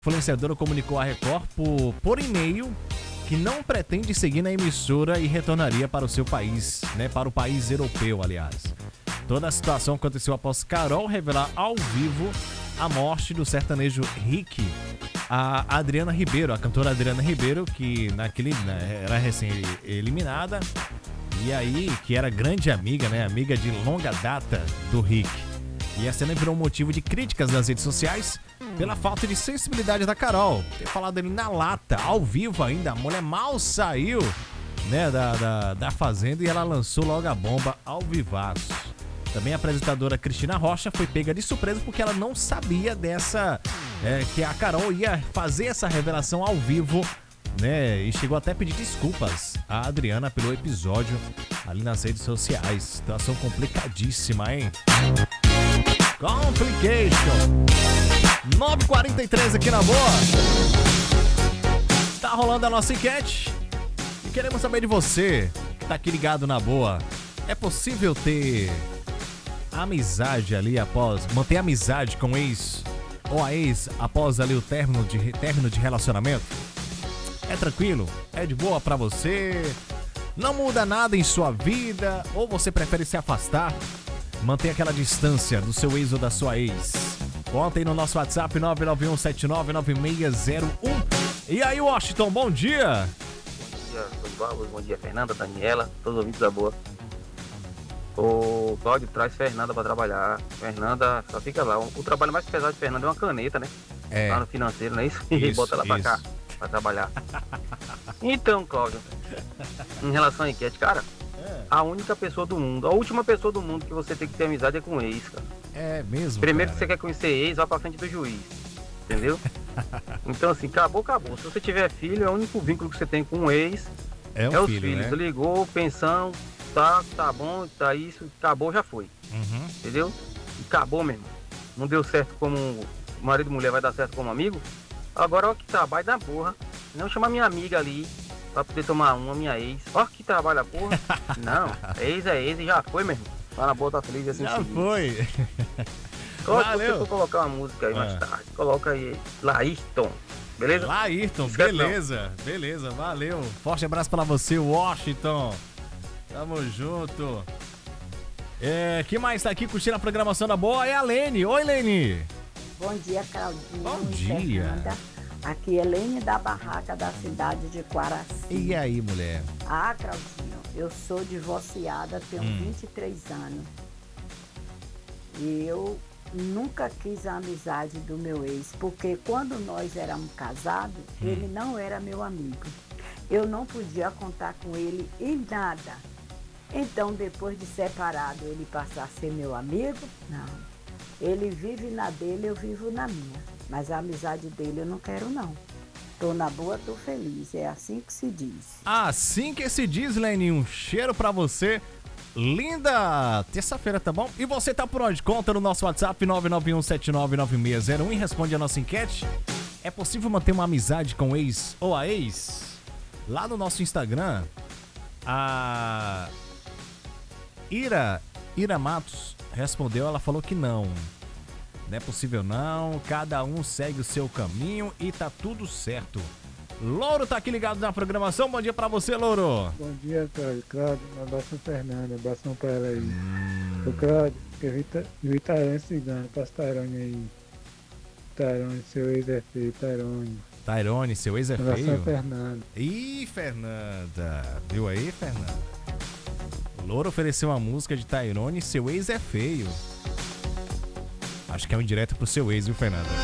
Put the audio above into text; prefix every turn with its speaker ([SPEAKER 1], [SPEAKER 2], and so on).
[SPEAKER 1] Influenciadora comunicou à Record por e-mail que não pretende seguir na emissora e retornaria para o seu país, para o país europeu, aliás. Toda a situação aconteceu após Carol revelar ao vivo a morte do sertanejo Rick, a Adriana Ribeiro, a cantora Adriana Ribeiro, que era recém-eliminada, e aí que era grande amiga, amiga de longa data do Rick. E a cena virou motivo de críticas nas redes sociais pela falta de sensibilidade da Carol. Ter falado ele na lata, ao vivo ainda. A mulher mal saiu da fazenda e ela lançou logo a bomba ao vivaço. Também a apresentadora Cristina Rocha foi pega de surpresa porque ela não sabia que a Carol ia fazer essa revelação ao vivo, e chegou até a pedir desculpas à Adriana pelo episódio ali nas redes sociais. Situação complicadíssima, hein? Complication. 9h43 aqui na Boa. Tá rolando a nossa enquete e queremos saber de você que tá aqui ligado na Boa. É possível ter amizade ali manter amizade com o ex ou a ex após ali o término de relacionamento? É tranquilo? É de boa pra você? Não muda nada em sua vida? Ou você prefere se afastar? Manter aquela distância do seu ex ou da sua ex? Conta aí no nosso WhatsApp 991799601. E aí, Washington, bom dia!
[SPEAKER 2] Bom dia, Osvaldo, bom dia, Fernanda, Daniela, todos os ouvintes da Boa. O Cláudio traz Fernanda pra trabalhar. Fernanda só fica lá. O trabalho mais pesado de Fernanda é uma caneta, né? Lá no financeiro, não é isso? E bota ela pra cá, pra trabalhar. Então, Cláudio, em relação à enquete, cara, a única pessoa do mundo, a última pessoa do mundo que você tem que ter amizade é com o ex, cara.
[SPEAKER 1] É mesmo,
[SPEAKER 2] Primeiro
[SPEAKER 1] cara.
[SPEAKER 2] que você quer conhecer ex, vai pra frente do juiz. Entendeu? Então, assim, acabou. Se você tiver filho, é o único vínculo que você tem com o ex. É os filhos. Né? Ligou, pensão, tá bom, tá isso, acabou, já foi.
[SPEAKER 1] Uhum.
[SPEAKER 2] Entendeu? Acabou mesmo. Não deu certo como marido e mulher, vai dar certo como amigo. Agora, ó, que trabalho da porra. Não chamar minha amiga ali pra poder tomar uma, minha ex. Ó, que trabalho da porra. Não, ex é ex e já foi mesmo. Tá na boa, tá feliz assim.
[SPEAKER 1] Já foi.
[SPEAKER 2] Valeu. Se você for colocar uma música aí mais tarde, coloca aí Laírton, beleza?
[SPEAKER 1] Laírton, beleza, valeu. Forte abraço pra você, Washington. Tamo junto. Quem mais tá aqui curtindo a programação da Boa é a Lene. Oi, Lene.
[SPEAKER 3] Bom dia, Claudinho.
[SPEAKER 1] Bom dia.
[SPEAKER 3] Fernanda. Aqui é Lene da Barraca da cidade de Quaraci.
[SPEAKER 1] E aí, mulher?
[SPEAKER 3] Claudinho, eu sou divorciada, tenho 23 anos. E eu nunca quis a amizade do meu ex, porque quando nós éramos casados, ele não era meu amigo. Eu não podia contar com ele em nada. Então, depois de separado, ele passar a ser meu amigo? Não. Ele vive na dele, eu vivo na minha. Mas a amizade dele eu não quero, não. Tô na boa, tô feliz. É assim que se diz.
[SPEAKER 1] Assim que se diz, Lene. Um cheiro pra você. Linda terça-feira, tá bom? E você tá por onde? Conta no nosso WhatsApp 991799601 e responde a nossa enquete. É possível manter uma amizade com o ex ou a ex? Lá no nosso Instagram, a Ira Matos respondeu, ela falou que não. Não é possível não, cada um segue o seu caminho e tá tudo certo. Louro tá aqui ligado na programação, bom dia pra você, Louro.
[SPEAKER 4] Bom dia, Cláudio, um abraço Fernanda, um abração pra ela aí. Ô Cláudio, vi Tairone cigano, passa Tairone aí. Tairone, seu ex é feio,
[SPEAKER 1] Tairone, seu ex é feio?
[SPEAKER 4] Abração Fernanda.
[SPEAKER 1] Ih, Fernanda, viu aí, Fernanda? Louro ofereceu uma música de Tairone, seu ex é feio. Acho que é um indireto pro seu ex, viu, Fernanda?